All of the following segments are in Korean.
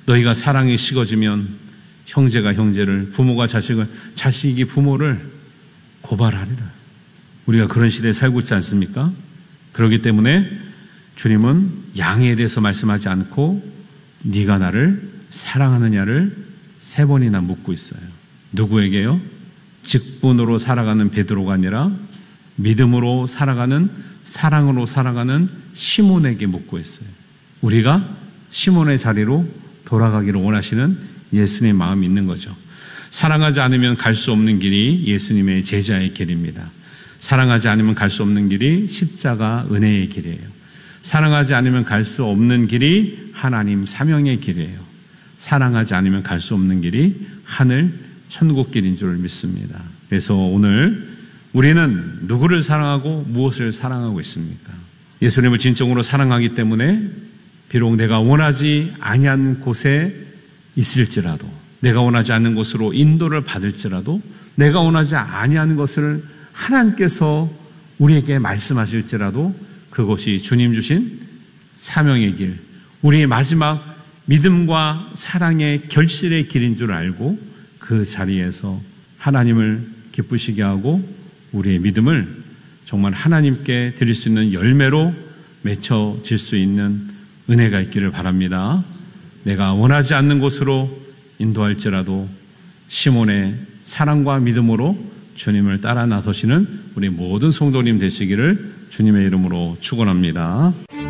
너희가 사랑이 식어지면 형제가 형제를, 부모가 자식을, 자식이 부모를 고발하리라. 우리가 그런 시대에 살고 있지 않습니까? 그렇기 때문에 주님은 양에 대해서 말씀하지 않고 네가 나를 사랑하느냐를 3번이나 묻고 있어요. 누구에게요? 직분으로 살아가는 베드로가 아니라 믿음으로 살아가는, 사랑으로 살아가는 시몬에게 묻고 있어요. 우리가 시몬의 자리로 돌아가기를 원하시는 예수님의 마음이 있는 거죠. 사랑하지 않으면 갈 수 없는 길이 예수님의 제자의 길입니다. 사랑하지 않으면 갈 수 없는 길이 십자가 은혜의 길이에요. 사랑하지 않으면 갈 수 없는 길이 하나님 사명의 길이에요. 사랑하지 않으면 갈 수 없는 길이 하늘 천국 길인 줄 믿습니다. 그래서 오늘 우리는 누구를 사랑하고 무엇을 사랑하고 있습니까? 예수님을 진정으로 사랑하기 때문에 비록 내가 원하지 아니한 곳에 있을지라도, 내가 원하지 않는 곳으로 인도를 받을지라도, 내가 원하지 아니한 것을 하나님께서 우리에게 말씀하실지라도 그것이 주님 주신 사명의 길, 우리의 마지막 믿음과 사랑의 결실의 길인 줄 알고 그 자리에서 하나님을 기쁘시게 하고 우리의 믿음을 정말 하나님께 드릴 수 있는 열매로 맺혀질 수 있는 은혜가 있기를 바랍니다. 내가 원하지 않는 곳으로 인도할지라도 시몬의 사랑과 믿음으로 주님을 따라 나서시는 우리 모든 성도님 되시기를 주님의 이름으로 축원합니다.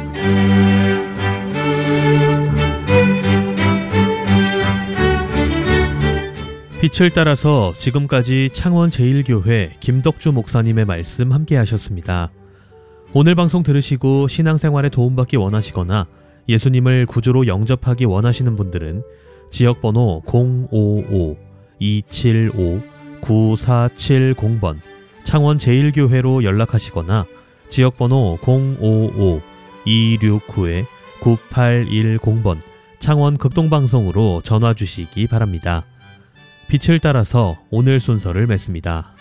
빛을 따라서 지금까지 창원 제1교회 김덕주 목사님의 말씀 함께 하셨습니다. 오늘 방송 들으시고 신앙생활에 도움받기 원하시거나 예수님을 구주로 영접하기 원하시는 분들은 지역번호 055-275-9470번 창원 제1교회로 연락하시거나 지역번호 055-269-9810번 창원 극동방송으로 전화 주시기 바랍니다. 빛을 따라서 오늘 순서를 맺습니다.